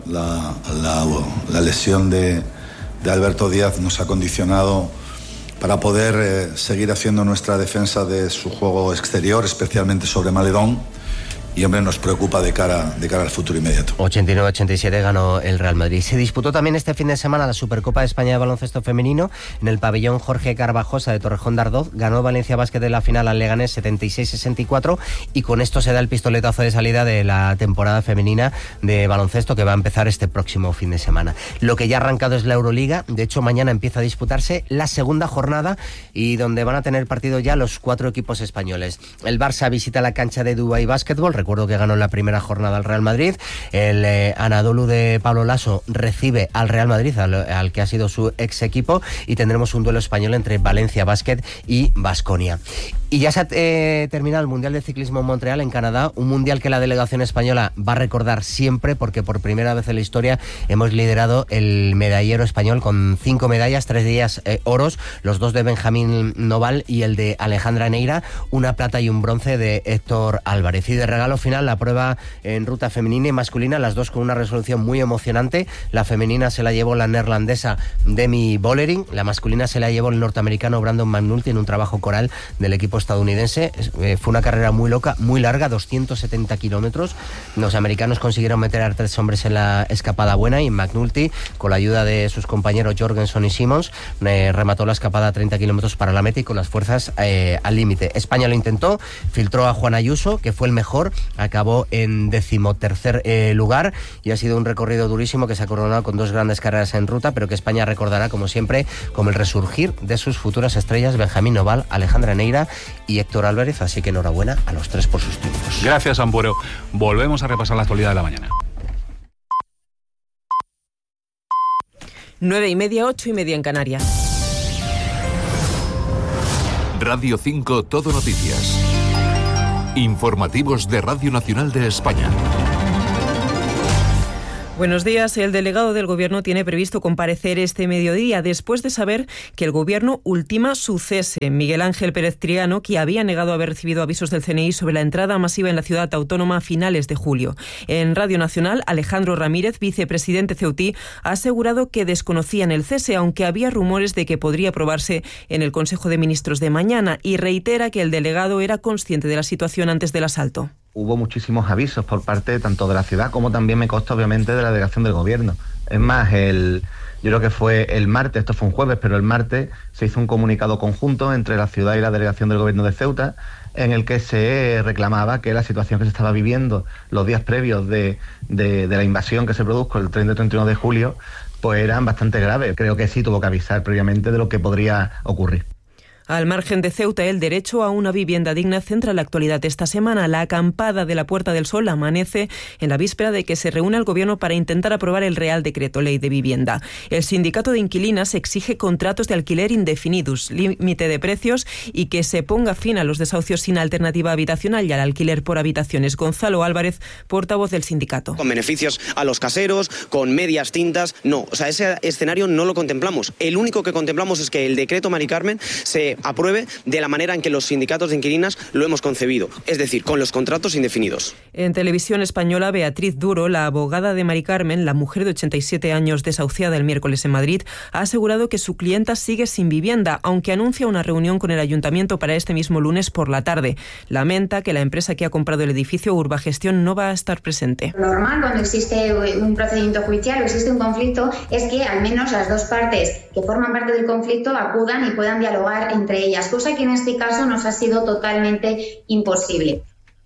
la lesión de Alberto Díaz nos ha condicionado para poder seguir haciendo nuestra defensa de su juego exterior, especialmente sobre Maledón. Y hombre, nos preocupa de cara al futuro inmediato.
89-87 ganó el Real Madrid. Se disputó también este fin de semana la Supercopa de España de baloncesto femenino en el pabellón Jorge Carvajosa de Torrejón de Ardoz. Ganó Valencia Basket de la final al Leganés 76-64 y con esto se da el pistoletazo de salida de la temporada femenina de baloncesto que va a empezar este próximo fin de semana. Lo que ya ha arrancado es la Euroliga. De hecho, mañana empieza a disputarse la segunda jornada y donde van a tener partido ya los 4 equipos españoles. El Barça visita la cancha de Dubai Basketball. recuerdo que ganó en la primera jornada al Real Madrid. El Anadolu de Pablo Laso recibe al Real Madrid, al que ha sido su ex equipo, y tendremos un duelo español entre Valencia Basket y Baskonia. Y ya se ha terminado el Mundial de Ciclismo en Montreal, en Canadá, un mundial que la delegación española va a recordar siempre, porque por primera vez en la historia hemos liderado el medallero español con 5 medallas, 3 de ellas oros, los 2 de Benjamín Noval y el de Alejandra Neira, una plata y un bronce de Héctor Álvarez. Y de regalo final, la prueba en ruta femenina y masculina, las dos con una resolución muy emocionante. La femenina se la llevó la neerlandesa Demi Vollering, la masculina se la llevó el norteamericano Brandon McNulty en un trabajo coral del equipo estadounidense. Fue una carrera muy loca, muy larga, 270 kilómetros. Los americanos consiguieron meter a 3 hombres en la escapada buena, y McNulty, con la ayuda de sus compañeros Jorgensen y Simmons, remató la escapada a 30 kilómetros para la meta y con las fuerzas al límite. España lo intentó, filtró a Juan Ayuso, que fue el mejor, acabó en 13º lugar, y ha sido un recorrido durísimo que se ha coronado con 2 grandes carreras en ruta, pero que España recordará, como siempre, como el resurgir de sus futuras estrellas, Benjamín Noval, Alejandra Neira y Héctor Álvarez. Así que enhorabuena a los 3 por sus triunfos.
Gracias, Ampuero. Volvemos a repasar la actualidad de la mañana.
9:30, 8:30 en Canarias.
Radio 5 Todo Noticias. Informativos de Radio Nacional de España.
Buenos días. El delegado del Gobierno tiene previsto comparecer este mediodía después de saber que el Gobierno ultima su cese. Miguel Ángel Pérez Triano, que había negado haber recibido avisos del CNI sobre la entrada masiva en la ciudad autónoma a finales de julio. En Radio Nacional, Alejandro Ramírez, vicepresidente ceutí, ha asegurado que desconocían el cese, aunque había rumores de que podría aprobarse en el Consejo de Ministros de mañana, y reitera que el delegado era consciente de la situación antes del asalto.
Hubo muchísimos avisos por parte tanto de la ciudad como también me consta obviamente de la delegación del Gobierno. Es más, yo creo que fue el martes, esto fue un jueves, pero el martes se hizo un comunicado conjunto entre la ciudad y la delegación del Gobierno de Ceuta, en el que se reclamaba que la situación que se estaba viviendo los días previos de la invasión que se produjo el 30 y 31 de julio, pues eran bastante graves. Creo que sí tuvo que avisar previamente de lo que podría ocurrir.
Al margen de Ceuta, el derecho a una vivienda digna centra la actualidad esta semana. La acampada de la Puerta del Sol amanece en la víspera de que se reúna el Gobierno para intentar aprobar el Real Decreto Ley de Vivienda. El sindicato de inquilinas exige contratos de alquiler indefinidos, límite de precios y que se ponga fin a los desahucios sin alternativa habitacional y al alquiler por habitaciones. Gonzalo Álvarez, portavoz del sindicato.
Con beneficios a los caseros, con medias tintas, no. O sea, ese escenario no lo contemplamos. El único que contemplamos es que el decreto Mari Carmen se apruebe de la manera en que los sindicatos de inquilinas lo hemos concebido, es decir, con los contratos indefinidos.
En Televisión Española, Beatriz Duro, la abogada de Mari Carmen, la mujer de 87 años desahuciada el miércoles en Madrid, ha asegurado que su clienta sigue sin vivienda, aunque anuncia una reunión con el ayuntamiento para este mismo lunes por la tarde. Lamenta que la empresa que ha comprado el edificio, Urbagestión, no va a estar presente.
Lo normal cuando existe un procedimiento judicial o existe un conflicto es que al menos las dos partes que forman parte del conflicto acudan y puedan dialogar entre ellas, cosa que en este caso nos ha sido totalmente imposible.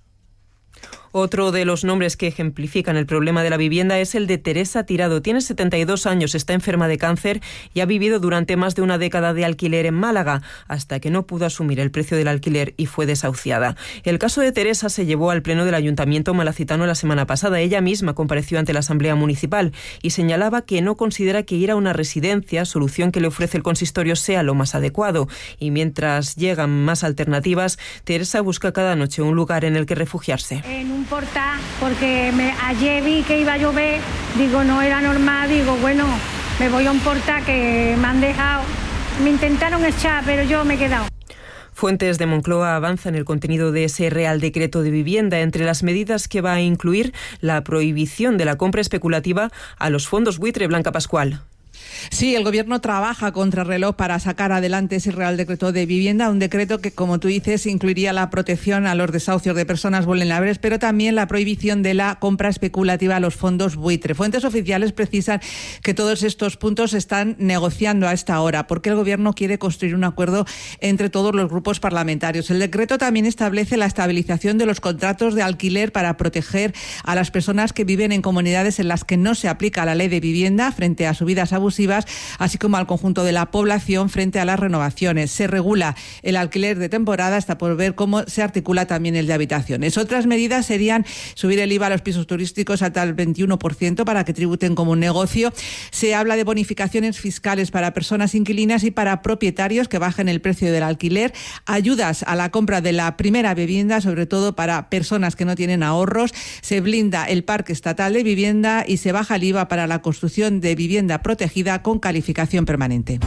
Otro de los nombres que ejemplifican el problema de la vivienda es el de Teresa Tirado. Tiene 72 años, está enferma de cáncer y ha vivido durante más de una década de alquiler en Málaga, hasta que no pudo asumir el precio del alquiler y fue desahuciada. El caso de Teresa se llevó al pleno del Ayuntamiento malacitano la semana pasada. Ella misma compareció ante la Asamblea Municipal y señalaba que no considera que ir a una residencia, solución que le ofrece el consistorio, sea lo más adecuado. Y mientras llegan más alternativas, Teresa busca cada noche un lugar en el que refugiarse.
En un portal, porque ayer vi que iba a llover, digo, no era normal, digo, bueno, me voy a un portal que me han dejado, me intentaron echar, pero yo me he quedado.
Fuentes de Moncloa avanzan el contenido de ese Real Decreto de Vivienda. Entre las medidas que va a incluir la prohibición de la compra especulativa a los fondos buitre. Blanca Pascual.
Sí, el Gobierno trabaja contra reloj para sacar adelante ese Real Decreto de Vivienda, un decreto que, como tú dices, incluiría la protección a los desahucios de personas vulnerables, pero también la prohibición de la compra especulativa a los fondos buitre. Fuentes oficiales precisan que todos estos puntos se están negociando a esta hora, porque el Gobierno quiere construir un acuerdo entre todos los grupos parlamentarios. El decreto también establece la estabilización de los contratos de alquiler para proteger a las personas que viven en comunidades en las que no se aplica la ley de vivienda frente a subidas abusivas abusivas, así como al conjunto de la población frente a las renovaciones. Se regula el alquiler de temporada, hasta por ver cómo se articula también el de habitaciones. Otras medidas serían subir el IVA a los pisos turísticos hasta el 21% para que tributen como un negocio. Se habla de bonificaciones fiscales para personas inquilinas y para propietarios que bajen el precio del alquiler, ayudas a la compra de la primera vivienda, sobre todo para personas que no tienen ahorros. Se blinda el parque estatal de vivienda y se baja el IVA para la construcción de vivienda protegida con calificación permanente.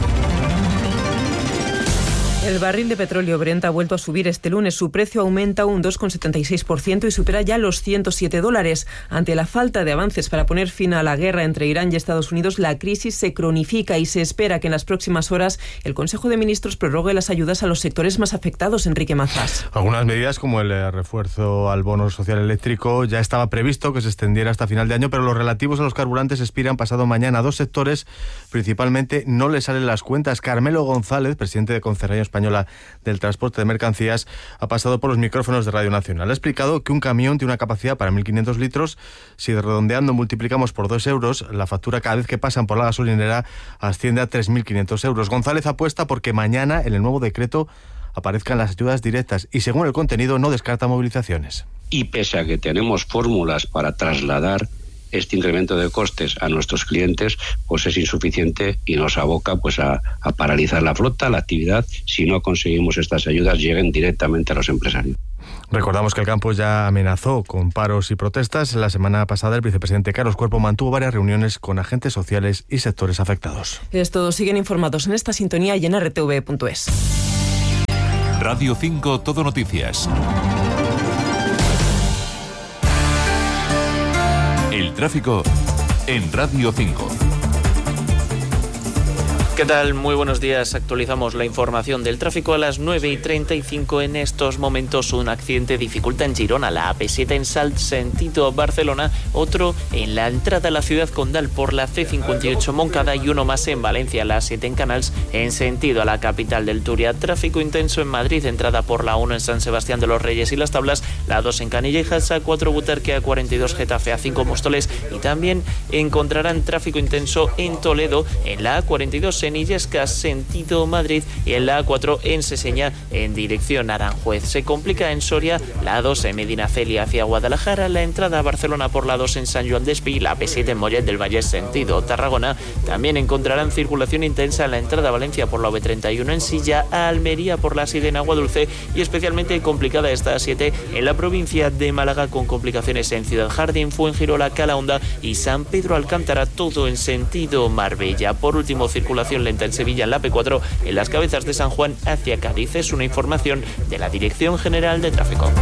El barril de petróleo Brent ha vuelto a subir este lunes. Su precio aumenta un 2,76% y supera ya los $107. Ante la falta de avances para poner fin a la guerra entre Irán y Estados Unidos, la crisis se cronifica y se espera que en las próximas horas el Consejo de Ministros prorrogue las ayudas a los sectores más afectados. Enrique Mazas.
Algunas medidas, como el refuerzo al bono social eléctrico, ya estaba previsto que se extendiera hasta final de año, pero los relativos a los carburantes expiran pasado mañana. A dos sectores principalmente no les salen las cuentas. Carmelo González, presidente de Concerraño Española del Transporte de Mercancías, ha pasado por los micrófonos de Radio Nacional. Ha explicado que un camión tiene una capacidad para 1.500 litros. Si redondeando multiplicamos por 2 euros, la factura cada vez que pasan por la gasolinera asciende a 3.500 euros. González apuesta porque mañana, en el nuevo decreto, aparezcan las ayudas directas y, según el contenido, no descarta movilizaciones.
Y pese a que tenemos fórmulas para trasladar este incremento de costes a nuestros clientes, pues es insuficiente y nos aboca pues a paralizar la flota, la actividad, si no conseguimos estas ayudas lleguen directamente a los empresarios.
Recordamos que el campo ya amenazó con paros y protestas. La semana pasada el vicepresidente Carlos Cuerpo mantuvo varias reuniones con agentes sociales y sectores afectados.
Todos siguen informados en esta sintonía y en rtv.es.
Radio 5 Todo Noticias. El tráfico en Radio 5.
¿Qué tal? Muy buenos días. Actualizamos la información del tráfico a las 9:35. En estos momentos un accidente dificulta en Girona, la AP7 en Salt, sentido Barcelona, otro en la entrada a la ciudad condal por la C58 Moncada y uno más en Valencia, la A7 en Canals, en sentido a la capital del Turia. Tráfico intenso en Madrid, entrada por la 1 en San Sebastián de los Reyes y Las Tablas, la 2 en Canillejas, A4 Butarque, A42 Getafe, A5 Móstoles, y también encontrarán tráfico intenso en Toledo, en la A42 en Illescas, sentido Madrid, y en la A4 en Seseña, en dirección Aranjuez. Se complica en Soria, la A2 en Medinaceli hacia Guadalajara, la entrada a Barcelona por la 2 en San Joan d'Espí, la P7 en Mollet del Valle, sentido Tarragona. También encontrarán circulación intensa en la entrada a Valencia por la V31 en Silla, a Almería por la 7 en Aguadulce, y especialmente complicada esta A7 en la provincia de Málaga, con complicaciones en Ciudad Jardín, Fuengirola, Calahonda y San Pedro Alcántara, todo en sentido Marbella. Por último, circulación lenta en Sevilla en la P4, en las Cabezas de San Juan hacia Cádiz. Es una información de la Dirección General de Tráfico.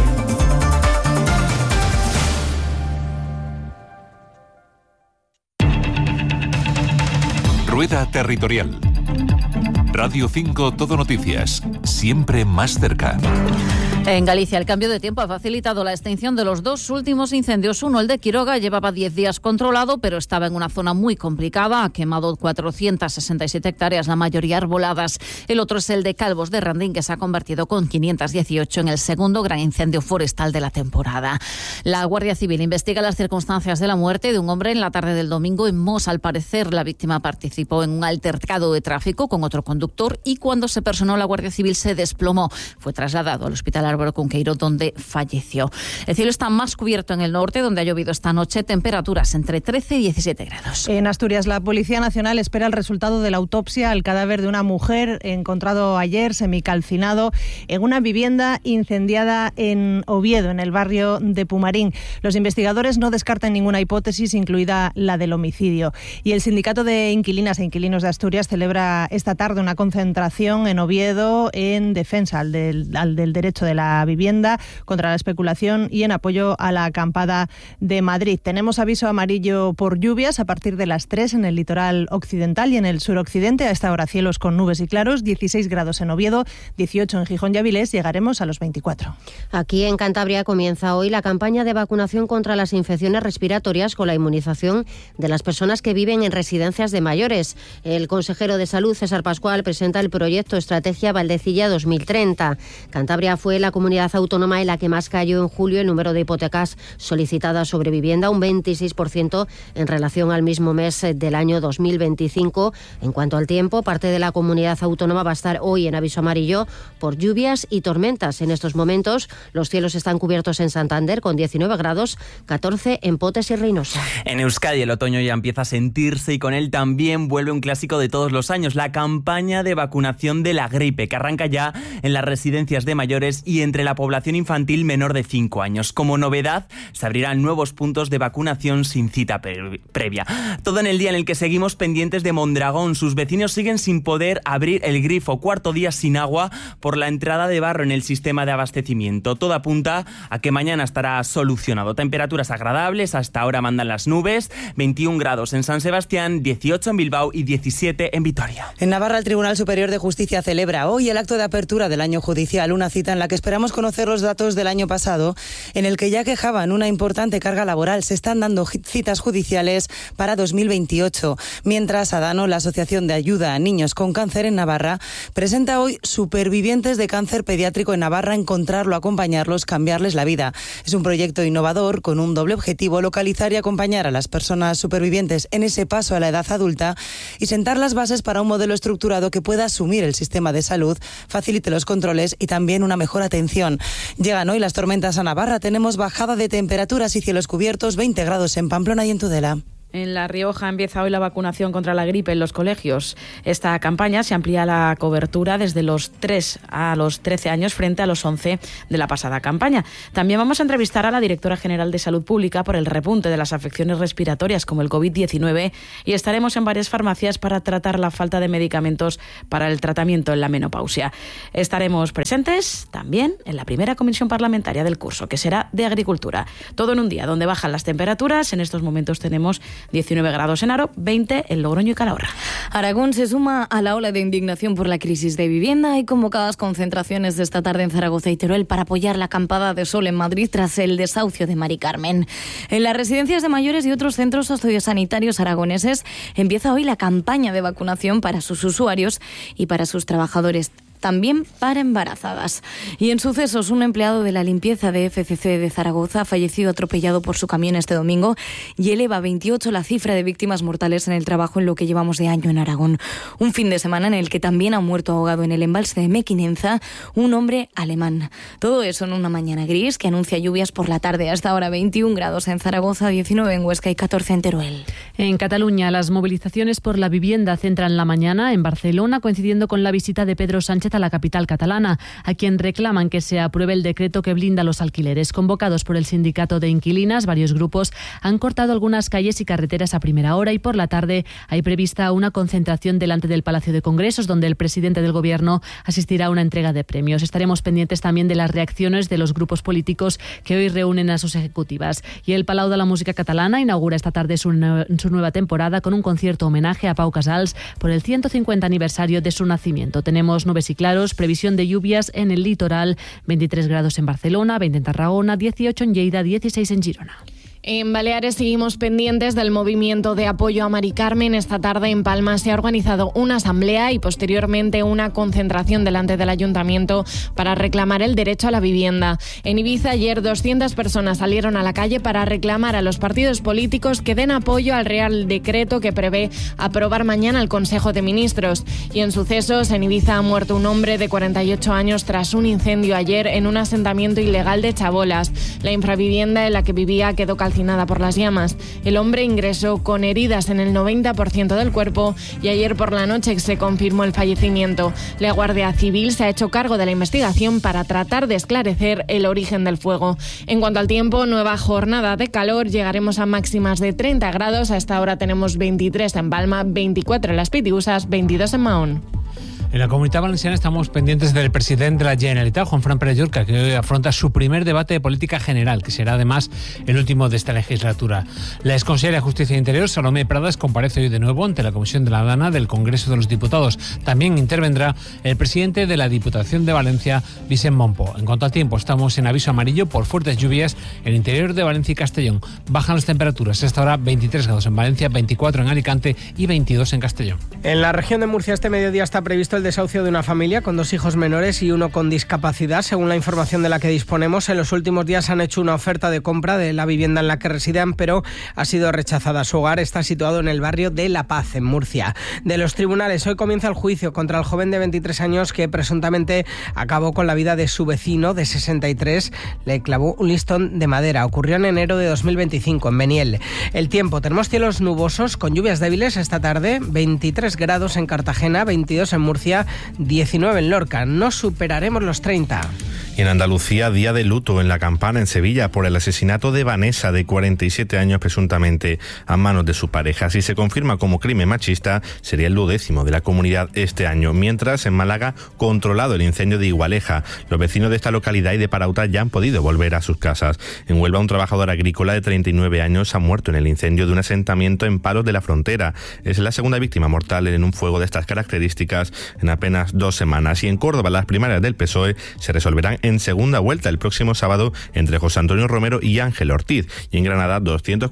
Rueda Territorial. Radio 5 Todo Noticias, siempre más cerca.
En Galicia, el cambio de tiempo ha facilitado la extinción de los dos últimos incendios. Uno, el de Quiroga, llevaba 10 días controlado, pero estaba en una zona muy complicada. Ha quemado 467 hectáreas, la mayoría arboladas. El otro es el de Calvos de Randín, que se ha convertido con 518 en el segundo gran incendio forestal de la temporada. La Guardia Civil investiga las circunstancias de la muerte de un hombre en la tarde del domingo en Mos. Al parecer, la víctima participó en un altercado de tráfico con otro conductor y cuando se personó la Guardia Civil se desplomó. Fue trasladado al Hospital Álvaro Cunqueiro, donde falleció. El cielo está más cubierto en el norte, donde ha llovido esta noche, temperaturas entre 13 y 17 grados.
En Asturias, la Policía Nacional espera el resultado de la autopsia al cadáver de una mujer encontrado ayer semicalcinado en una vivienda incendiada en Oviedo, en el barrio de Pumarín. Los investigadores no descartan ninguna hipótesis, incluida la del homicidio. Y el Sindicato de Inquilinas e Inquilinos de Asturias celebra esta tarde una concentración en Oviedo en defensa del derecho de la vivienda, contra la especulación y en apoyo a la acampada de Madrid. Tenemos aviso amarillo por lluvias a partir de las 3 en el litoral occidental y en el suroccidente. A esta hora cielos con nubes y claros, 16 grados en Oviedo, 18 en Gijón y Avilés, llegaremos a los 24.
Aquí en Cantabria comienza hoy la campaña de vacunación contra las infecciones respiratorias con la inmunización de las personas que viven en residencias de mayores. El consejero de Salud, César Pascual, presenta el proyecto Estrategia Valdecilla 2030. Cantabria fue la la comunidad autónoma en la que más cayó en julio el número de hipotecas solicitadas sobre vivienda, un 26% en relación al mismo mes del año 2025. En cuanto al tiempo, parte de la comunidad autónoma va a estar hoy en aviso amarillo por lluvias y tormentas. En estos momentos los cielos están cubiertos en Santander con 19 grados, 14 en Potes y Reynosa.
En Euskadi el otoño ya empieza a sentirse y con él también vuelve un clásico de todos los años, la campaña de vacunación de la gripe, que arranca ya en las residencias de mayores y entre la población infantil menor de 5 años. Como novedad, se abrirán nuevos puntos de vacunación sin cita previa. Todo en el día en el que seguimos pendientes de Mondragón. Sus vecinos siguen sin poder abrir el grifo, cuarto día sin agua por la entrada de barro en el sistema de abastecimiento. Todo apunta a que mañana estará solucionado. Temperaturas agradables, hasta ahora mandan las nubes, 21 grados en San Sebastián, 18 en Bilbao y 17 en Vitoria.
En Navarra, el Tribunal Superior de Justicia celebra hoy el acto de apertura del año judicial, una cita en la que esperamos conocer los datos del año pasado, en el que ya quejaban una importante carga laboral. Se están dando citas judiciales para 2028. Mientras, Adano, la Asociación de Ayuda a Niños con Cáncer en Navarra, presenta hoy Supervivientes de Cáncer Pediátrico en Navarra, encontrarlo, acompañarlos, cambiarles la vida. Es un proyecto innovador con un doble objetivo: localizar y acompañar a las personas supervivientes en ese paso a la edad adulta y sentar las bases para un modelo estructurado que pueda asumir el sistema de salud, facilite los controles y también una mejor atención. Llegan hoy las tormentas a Navarra. Tenemos bajada de temperaturas y cielos cubiertos, 20 grados en Pamplona y en Tudela.
En La Rioja empieza hoy la vacunación contra la gripe en los colegios. Esta campaña se amplía la cobertura desde los 3 a los 13 años frente a los 11 de la pasada campaña. También vamos a entrevistar a la directora general de Salud Pública por el repunte de las afecciones respiratorias como el COVID-19 y estaremos en varias farmacias para tratar la falta de medicamentos para el tratamiento en la menopausia. Estaremos presentes también en la primera comisión parlamentaria del curso, que será de Agricultura. Todo en un día donde bajan las temperaturas. En estos momentos tenemos 19 grados en Aro, 20 en Logroño y Calahorra.
Aragón se suma a la ola de indignación por la crisis de vivienda. Hay convocadas concentraciones de esta tarde en Zaragoza y Teruel para apoyar la acampada de sol en Madrid tras el desahucio de Mari Carmen. En las residencias de mayores y otros centros sociosanitarios aragoneses empieza hoy la campaña de vacunación para sus usuarios y para sus trabajadores, también para embarazadas. Y en sucesos, un empleado de la limpieza de FCC de Zaragoza ha fallecido atropellado por su camión este domingo y eleva a 28 la cifra de víctimas mortales en el trabajo en lo que llevamos de año en Aragón. Un fin de semana en el que también ha muerto ahogado en el embalse de Mequinenza un hombre alemán. Todo eso en una mañana gris que anuncia lluvias por la tarde. Hasta ahora 21 grados en Zaragoza, 19 en Huesca y 14 en Teruel.
En Cataluña, las movilizaciones por la vivienda centran la mañana en Barcelona, coincidiendo con la visita de Pedro Sánchez a la capital catalana, a quien reclaman que se apruebe el decreto que blinda los alquileres. Convocados por el sindicato de inquilinas, varios grupos han cortado algunas calles y carreteras a primera hora y por la tarde hay prevista una concentración delante del Palacio de Congresos, donde el presidente del Gobierno asistirá a una entrega de premios. Estaremos pendientes también de las reacciones de los grupos políticos que hoy reúnen a sus ejecutivas. Y el Palau de la Música Catalana inaugura esta tarde su nueva temporada con un concierto homenaje a Pau Casals por el 150 aniversario de su nacimiento. Tenemos nubes y claros, previsión de lluvias en el litoral, 23 grados en Barcelona, 20 en Tarragona, 18 en Lleida, 16 en Girona.
En Baleares seguimos pendientes del movimiento de apoyo a Mari Carmen. Esta tarde en Palma se ha organizado una asamblea y posteriormente una concentración delante del ayuntamiento para reclamar el derecho a la vivienda. En Ibiza ayer 200 personas salieron a la calle para reclamar a los partidos políticos que den apoyo al Real Decreto que prevé aprobar mañana el Consejo de Ministros. Y en sucesos, en Ibiza ha muerto un hombre de 48 años tras un incendio ayer en un asentamiento ilegal de Chabolas. La infravivienda en la que vivía quedó calcinada por las llamas. El hombre ingresó con heridas en el 90% del cuerpo y ayer por la noche se confirmó el fallecimiento. La Guardia Civil se ha hecho cargo de la investigación para tratar de esclarecer el origen del fuego. En cuanto al tiempo, nueva jornada de calor. Llegaremos a máximas de 30 grados. A esta hora tenemos 23 en Palma, 24 en Las Pitiusas, 22 en Mahón.
En la Comunitat Valenciana estamos pendientes del presidente de la Generalitat, Juanfran Pérez Llorca, que hoy afronta su primer debate de política general, que será además el último de esta legislatura. La exconsejera de Justicia e Interior, Salomé Pradas, comparece hoy de nuevo ante la Comisión de la Dana del Congreso de los Diputados. También intervendrá el presidente de la Diputación de Valencia, Vicent Monpo. En cuanto al tiempo, estamos en aviso amarillo por fuertes lluvias en el interior de Valencia y Castellón. Bajan las temperaturas. Hasta ahora 23 grados en Valencia, 24 en Alicante y 22 en Castellón.
En la región de Murcia este mediodía está previsto
el desahucio de una familia con 2 hijos menores y uno con discapacidad. Según la información de la que disponemos, en los últimos días han hecho una oferta de compra de la vivienda en la que residen, pero ha sido rechazada. Su hogar está situado en el barrio de La Paz, en Murcia. De los tribunales, hoy comienza el juicio contra el joven de 23 años que presuntamente acabó con la vida de su vecino de 63. Le clavó un listón de madera. Ocurrió en enero de 2025 en Beniel. El tiempo, tenemos cielos nubosos con lluvias débiles esta tarde, 23 grados en Cartagena, 22 en Murcia, 19 en Lorca. No superaremos los 30.
Y en Andalucía, día de luto en La Campana, en Sevilla, por el asesinato de Vanessa, de 47 años, presuntamente a manos de su pareja. Si se confirma como crimen machista, sería el 12º de la comunidad este año. Mientras, en Málaga, controlado el incendio de Igualeja. Los vecinos de esta localidad y de Parauta ya han podido volver a sus casas. En Huelva, un trabajador agrícola de 39 años ha muerto en el incendio de un asentamiento en Palos de la Frontera. Es la segunda víctima mortal en un fuego de estas características en apenas 2 semanas. Y en Córdoba, las primarias del PSOE se resolverán en segunda vuelta el próximo sábado entre José Antonio Romero y Ángel Ortiz. Y en Granada,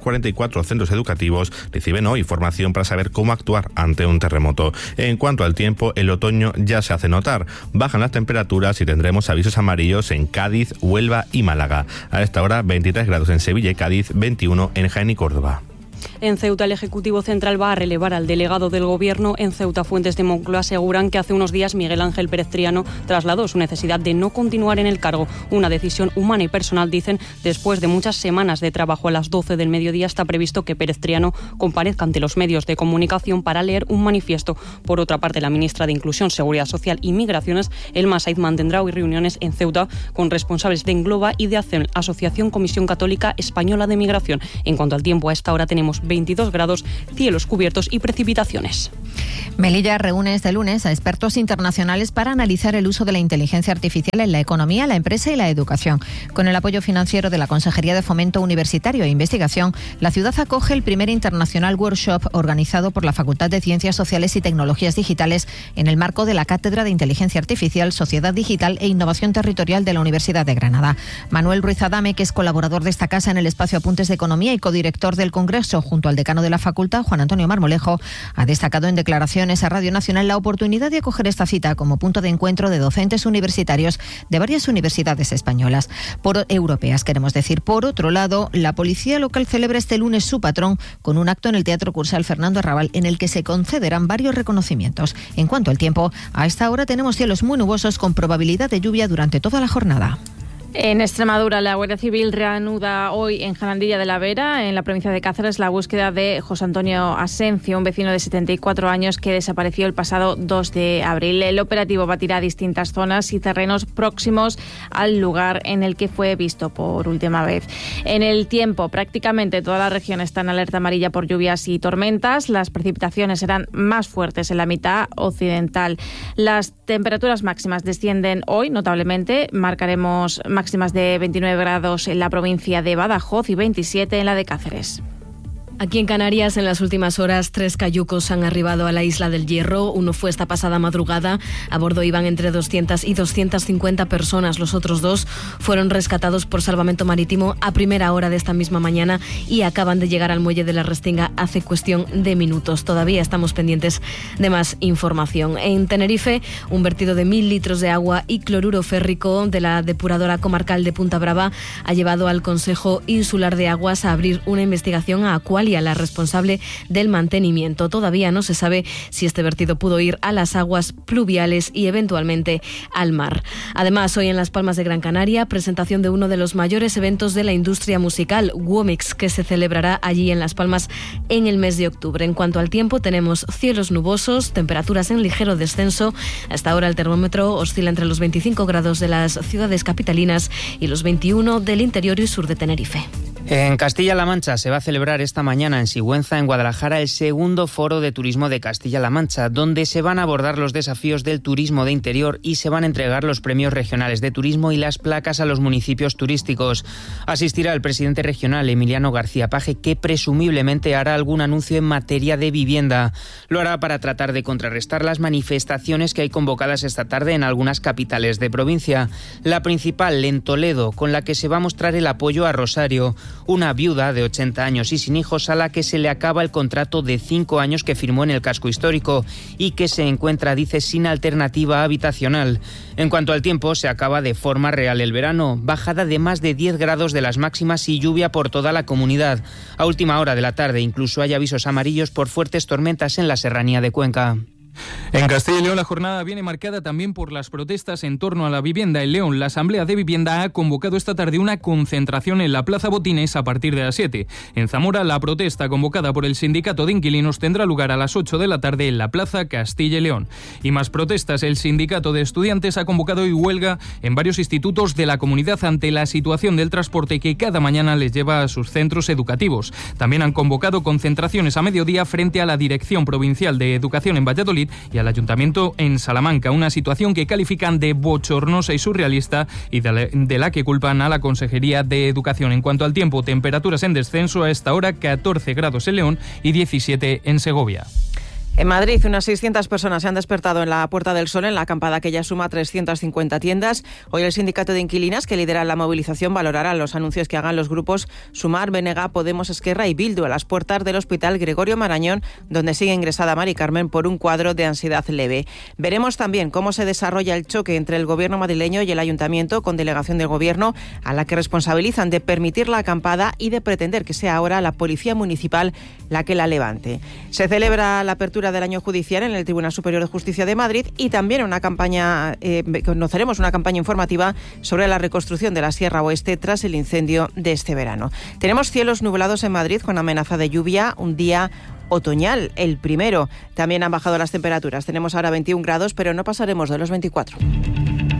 244 centros educativos reciben hoy formación para saber cómo actuar ante un terremoto. En cuanto al tiempo, el otoño ya se hace notar. Bajan las temperaturas y tendremos avisos amarillos en Cádiz, Huelva y Málaga. A esta hora, 23 grados en Sevilla y Cádiz, 21 en Jaén y Córdoba.
En Ceuta, el Ejecutivo Central va a relevar al delegado del Gobierno. En Ceuta, fuentes de Moncloa aseguran que hace unos días Miguel Ángel Pérez Triano trasladó su necesidad de no continuar en el cargo. Una decisión humana y personal, dicen. Después de muchas semanas de trabajo, a las 12 del mediodía está previsto que Pérez Triano comparezca ante los medios de comunicación para leer un manifiesto. Por otra parte, la ministra de Inclusión, Seguridad Social y Migraciones, Elma Said, mantendrá hoy reuniones en Ceuta con responsables de Engloba y de ACEM, Asociación Comisión Católica Española de Migración. En cuanto al tiempo, a esta hora tenemos 22 grados, cielos cubiertos y precipitaciones.
Melilla reúne este lunes a expertos internacionales para analizar el uso de la inteligencia artificial en la economía, la empresa y la educación. Con el apoyo financiero de la Consejería de Fomento Universitario e Investigación, la ciudad acoge el primer International Workshop organizado por la Facultad de Ciencias Sociales y Tecnologías Digitales en el marco de la Cátedra de Inteligencia Artificial, Sociedad Digital e Innovación Territorial de la Universidad de Granada. Manuel Ruiz Adame, que es colaborador de esta casa en el espacio Apuntes de Economía y codirector del Congreso junto al decano de la facultad, Juan Antonio Marmolejo, ha destacado en declaraciones a Radio Nacional la oportunidad de acoger esta cita como punto de encuentro de docentes universitarios de varias universidades españolas, europeas, queremos decir. Por otro lado, la policía local celebra este lunes su patrón con un acto en el Teatro Cursal Fernando Arrabal en el que se concederán varios reconocimientos. En cuanto al tiempo, a esta hora tenemos cielos muy nubosos con probabilidad de lluvia durante toda la jornada.
En Extremadura, la Guardia Civil reanuda hoy en Jarandilla de la Vera, en la provincia de Cáceres, la búsqueda de José Antonio Asencio, un vecino de 74 años que desapareció el pasado 2 de abril. El operativo batirá distintas zonas y terrenos próximos al lugar en el que fue visto por última vez. En el tiempo, prácticamente toda la región está en alerta amarilla por lluvias y tormentas. Las precipitaciones serán más fuertes en la mitad occidental. Las temperaturas máximas descienden hoy notablemente. Marcaremos máximas de 29 grados en la provincia de Badajoz y 27 en la de Cáceres.
Aquí en Canarias, en las últimas horas, 3 cayucos han arribado a la Isla del Hierro. Uno fue esta pasada madrugada. A bordo iban entre 200 y 250 personas. Los otros 2 fueron rescatados por Salvamento Marítimo a primera hora de esta misma mañana y acaban de llegar al muelle de la Restinga hace cuestión de minutos. Todavía estamos pendientes de más información. En Tenerife, un vertido de 1.000 litros de agua y cloruro férrico de la depuradora comarcal de Punta Brava ha llevado al Consejo Insular de Aguas a abrir una investigación a Aqualia, la responsable del mantenimiento. Todavía no se sabe si este vertido pudo ir a las aguas pluviales y eventualmente al mar. Además, hoy en Las Palmas de Gran Canaria, presentación de uno de los mayores eventos de la industria musical, Womix, que se celebrará allí en Las Palmas en el mes de octubre. En cuanto al tiempo, tenemos cielos nubosos, temperaturas en ligero descenso. Hasta ahora el termómetro oscila entre los 25 grados de las ciudades capitalinas y los 21 del interior y sur de Tenerife.
En Castilla-La Mancha se va a celebrar esta mañana en Sigüenza, en Guadalajara, el segundo Foro de Turismo de Castilla-La Mancha, donde se van a abordar los desafíos del turismo de interior y se van a entregar los premios regionales de turismo y las placas a los municipios turísticos. Asistirá el presidente regional, Emiliano García Paje, que presumiblemente hará algún anuncio en materia de vivienda. Lo hará para tratar de contrarrestar las manifestaciones que hay convocadas esta tarde en algunas capitales de provincia. La principal, en Toledo, con la que se va a mostrar el apoyo a Rosario. una viuda de 80 años y sin hijos a la que se le acaba el contrato de 5 años que firmó en el casco histórico y que se encuentra, dice, sin alternativa habitacional. En cuanto al tiempo, se acaba de forma real el verano, bajada de más de 10 grados de las máximas y lluvia por toda la comunidad. A última hora de la tarde incluso hay avisos amarillos por fuertes tormentas en la serranía de Cuenca.
En Castilla y León la jornada viene marcada también por las protestas en torno a la vivienda. En León, la Asamblea de Vivienda ha convocado esta tarde una concentración en la Plaza Botines a partir de las 7. En Zamora, la protesta convocada por el Sindicato de Inquilinos tendrá lugar a las 8 de la tarde en la Plaza Castilla y León. Y más protestas, el Sindicato de Estudiantes ha convocado hoy huelga en varios institutos de la comunidad ante la situación del transporte que cada mañana les lleva a sus centros educativos. También han convocado concentraciones a mediodía frente a la Dirección Provincial de Educación en Valladolid y al Ayuntamiento en Salamanca, una situación que califican de bochornosa y surrealista y de la que culpan a la Consejería de Educación. En cuanto al tiempo, temperaturas en descenso a esta hora, 14 grados en León y 17 en Segovia.
En Madrid, unas 600 personas se han despertado en la Puerta del Sol, en la acampada que ya suma 350 tiendas. Hoy el sindicato de inquilinas que lidera la movilización valorará los anuncios que hagan los grupos Sumar, BNG, Podemos, Esquerra y Bildu a las puertas del Hospital Gregorio Marañón, donde sigue ingresada Mari Carmen por un cuadro de ansiedad leve. Veremos también cómo se desarrolla el choque entre el gobierno madrileño y el ayuntamiento, con delegación del gobierno a la que responsabilizan de permitir la acampada y de pretender que sea ahora la Policía Municipal la que la levante. Se celebra la apertura del año judicial en el Tribunal Superior de Justicia de Madrid y también conoceremos una campaña informativa sobre la reconstrucción de la Sierra Oeste tras el incendio de este verano. Tenemos cielos nublados en Madrid con amenaza de lluvia, un día otoñal, el primero. También han bajado las temperaturas. Tenemos ahora 21 grados, pero no pasaremos de los 24.